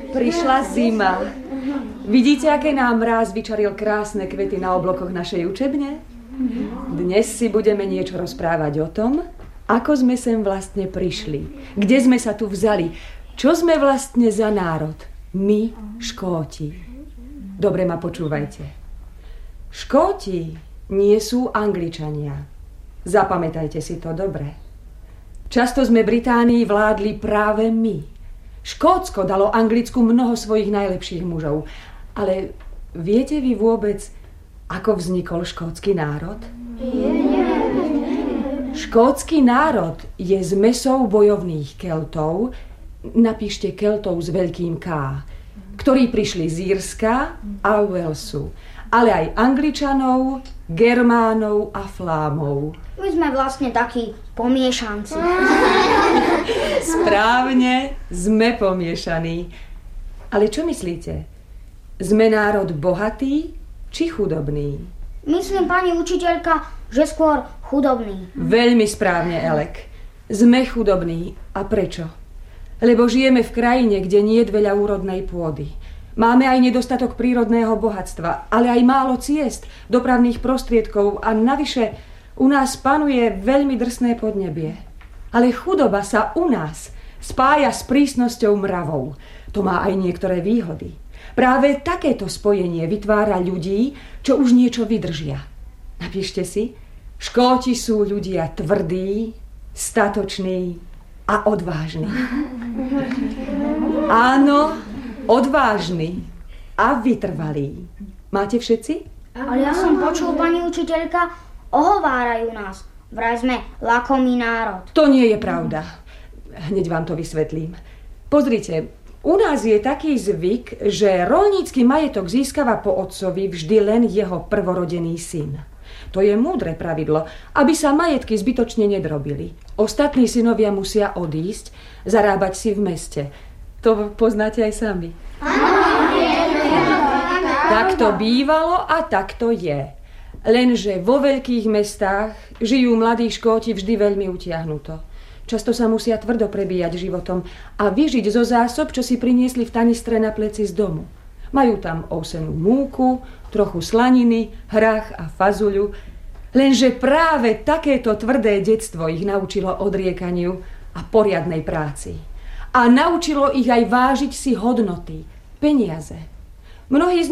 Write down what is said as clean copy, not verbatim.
Prišla zima. Vidíte, aké nám mráz vyčaril krásne kvety na oblokoch našej učebne? Dnes si budeme niečo rozprávať o tom, ako sme sem vlastne prišli. Kde sme sa tu vzali. Čo sme vlastne za národ. My, Škóti. Dobre ma počúvajte. Škóti nie sú Angličania. Zapamätajte si to dobre. Často sme Británii vládli práve my. Škótsko dalo Anglicku mnoho svojich najlepších mužov. Ale viete vy vôbec, ako vznikol škótsky národ? Škótsky národ je zmesou bojovných Keltov, napíšte Keltov s veľkým K, ktorí prišli z Írska a Walesu, ale aj Angličanov, Germánov a Flámov. My sme vlastne takí pomiešanci. Správne, sme pomiešaní. Ale čo myslíte? Sme národ bohatý či chudobný? Myslím, pani učiteľka, že skôr chudobný. Veľmi správne, Elek. Sme chudobní. A prečo? Lebo žijeme v krajine, kde nie je veľa úrodnej pôdy. Máme aj nedostatok prírodného bohatstva, ale aj málo ciest, dopravných prostriedkov a navyše u nás panuje veľmi drsné podnebie. Ale chudoba sa u nás spája s prísnosťou mravov. To má aj niektoré výhody. Práve takéto spojenie vytvára ľudí, čo už niečo vydržia. Napíšte si, Škóti sú ľudia tvrdí, statoční a odvážni. Áno, odvážni a vytrvalí. Máte všetci? Ale ja som počul, pani učiteľka, ohovárajú nás. Vraj sme lakomý národ. To nie je pravda. Hneď vám to vysvetlím. Pozrite, u nás je taký zvyk, že roľnícky majetok získava po otcovi vždy len jeho prvorodený syn. To je múdre pravidlo, aby sa majetky zbytočne nedrobili. Ostatní synovia musia odísť, zarábať si v meste. To poznáte aj sami. Tak to bývalo a tak to je. Lenže vo veľkých mestách žijú mladí Škóti vždy veľmi utiahnuto. Často sa musia tvrdo prebíjať životom a vyžiť zo zásob, čo si priniesli v tanistre na pleci z domu. Majú tam ovsenú múku, trochu slaniny, hrách a fazuľu. Lenže práve takéto tvrdé detstvo ich naučilo odriekaniu a poriadnej práci. A naučilo ich aj vážiť si hodnoty, peniaze. Mnohí z